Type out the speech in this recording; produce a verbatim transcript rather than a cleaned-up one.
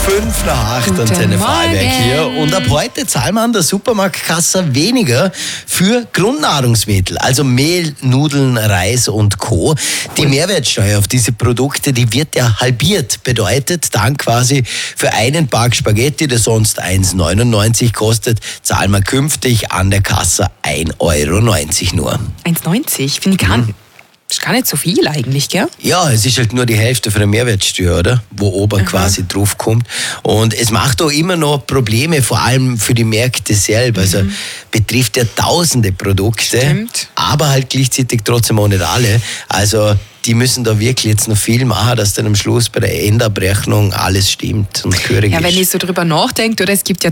Fünf nach acht Guten Antenne Freiberg Morgen. hier. Und ab heute zahlen wir an der Supermarktkasse weniger für Grundnahrungsmittel, also Mehl, Nudeln, Reis und Co. Die Mehrwertsteuer auf diese Produkte, die wird ja halbiert. Bedeutet dann quasi für einen Pack Spaghetti, der sonst eins neunundneunzig kostet, zahlen wir künftig an der Kasse ein Euro neunzig nur. eins neunzig, finde ich gar, Mhm. ist gar nicht so viel eigentlich, gell? Ja, es ist halt nur die Hälfte von der Mehrwertsteuer, oder? Wo oben quasi drauf kommt. Und es macht auch immer noch Probleme, vor allem für die Märkte selber. Also betrifft ja tausende Produkte, Stimmt. aber halt gleichzeitig trotzdem auch nicht alle. Also die müssen da wirklich jetzt noch viel machen, dass dann am Schluss bei der Endabrechnung alles stimmt und gehörig Ja, wenn ist. ich so drüber nachdenke, oder es gibt ja